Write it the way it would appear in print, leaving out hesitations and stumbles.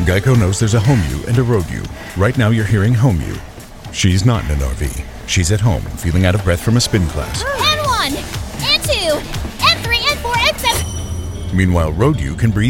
Geico knows there's a home you and a road you. Right now you're hearing home you. She's not in an RV. She's at home, feeling out of breath from a spin class. And 1, and 2, and 3, and 4, and 7. Meanwhile, road you can breathe